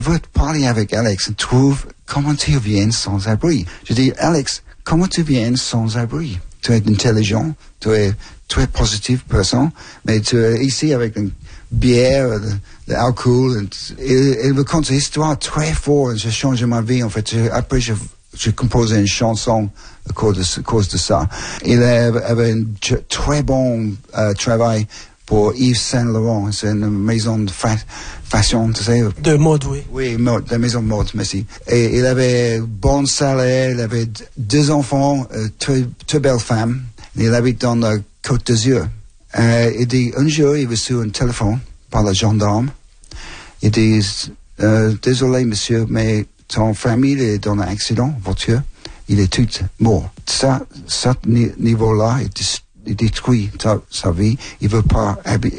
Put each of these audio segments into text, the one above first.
Je veux parler avec Alex et trouve comment tu viens sans abri. Je dis, Alex, comment tu viens sans abri? Tu es intelligent, tu es très positive personne, mais tu es ici avec une bière, de l'alcool. Il me conte une histoire très forte. J'ai changé ma vie, en fait. Après, j'ai composé une chanson à cause de ça. Il avait un très bon travail pour Yves Saint Laurent. C'est une maison de fashion, tu sais. De mode, oui. Oui, mode, de maison de mode, merci. Et il avait bon salaire, il avait 2 enfants, très belle femme. Il habite dans la Côte d'Azur. Il dit, un jour, il reçut un téléphone par le gendarme. Il dit, désolé, monsieur, mais ton famille est dans un accident, voiture. Il est tout mort. Ce niveau-là, il détruit sa vie. Il veut pas,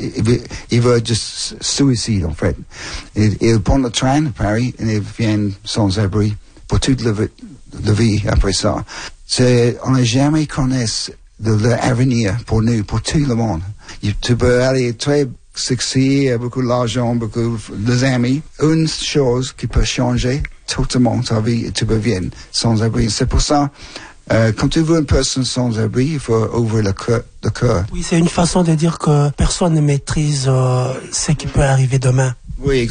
il veut juste suicide, en fait. Il prend le train à Paris et il vient sans abri pour toute la vie après ça. On n'a jamais connu de l'avenir pour nous, pour tout le monde. Tu peux aller très sexy, beaucoup d'argent, beaucoup d'amis. Une chose qui peut changer totalement ta vie, tu peux venir sans abri. C'est pour ça, quand tu veux une personne sans abri, il faut ouvrir le cœur. Oui, c'est une façon de dire que personne ne maîtrise ce qui peut arriver demain. Oui.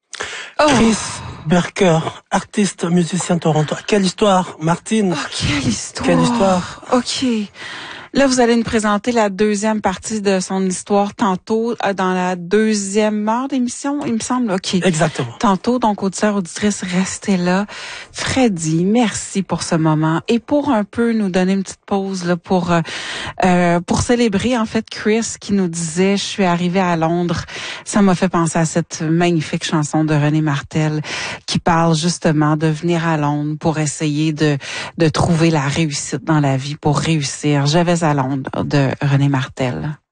Chris Barker, artiste, musicien torontois. Quelle histoire, Martine? Oh, quelle histoire. Quelle histoire. OK. Là, vous allez nous présenter la deuxième partie de son histoire tantôt, dans la deuxième heure d'émission, il me semble. OK. Exactement. Tantôt, donc, auditeurs, auditrices, restez là. Freddy, merci pour ce moment. Et pour un peu nous donner une petite pause, là, pour célébrer, en fait, Chris qui nous disait, je suis arrivée à Londres. Ça m'a fait penser à cette magnifique chanson de René Martel qui parle justement de venir à Londres pour essayer de trouver la réussite dans la vie, pour réussir. Je vais à Londres de René Martel.